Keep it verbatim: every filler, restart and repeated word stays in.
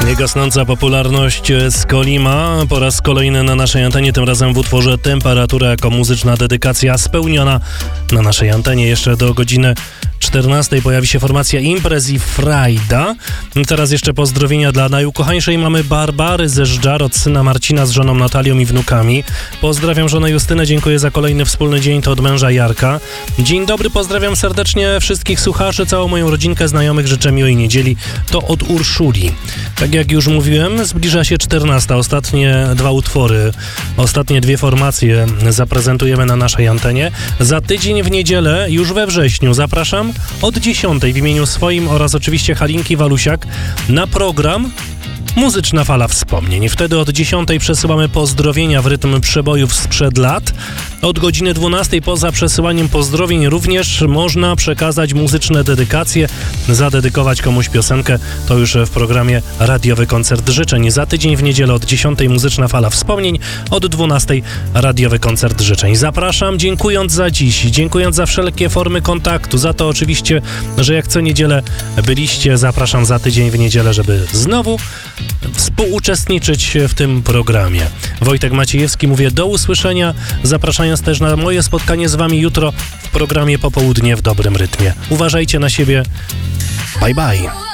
Niegasnąca popularność z Kolima po raz kolejny na naszej antenie, tym razem w utworze Temperatura jako muzyczna dedykacja spełniona na naszej antenie. Jeszcze do godziny czternastej pojawi się formacja Imprez i Frajda. Teraz jeszcze pozdrowienia dla najukochańszej mamy Barbary ze Żdżar od syna Marcina z żoną Natalią i wnukami. Pozdrawiam żonę Justynę, dziękuję za kolejny wspólny dzień, to od męża Jarka. Dzień dobry, pozdrawiam serdecznie wszystkich słuchaczy, całą moją rodzinkę, znajomych, życzę miłej niedzieli. To od Urszuli. Tak jak już mówiłem, zbliża się czternasta. Ostatnie dwa utwory, ostatnie dwie formacje zaprezentujemy na naszej antenie. Za tydzień w niedzielę, już we wrześniu, zapraszam od dziesiątej w imieniu swoim oraz oczywiście Halinki Walusiak na program Muzyczna Fala Wspomnień. Wtedy od dziesiątej przesyłamy pozdrowienia w rytm przebojów sprzed lat. Od godziny dwunastej poza przesyłaniem pozdrowień również można przekazać muzyczne dedykacje, zadedykować komuś piosenkę. To już w programie Radiowy Koncert Życzeń. Za tydzień w niedzielę od dziesiątej Muzyczna Fala Wspomnień, od dwunastej Radiowy Koncert Życzeń. Zapraszam, dziękując za dziś, dziękując za wszelkie formy kontaktu, za to oczywiście, że jak co niedzielę byliście. Zapraszam za tydzień w niedzielę, żeby znowu współuczestniczyć w tym programie. Wojtek Maciejewski, mówię do usłyszenia, zapraszając też na moje spotkanie z wami jutro w programie Popołudnie w dobrym rytmie. Uważajcie na siebie. Bye bye.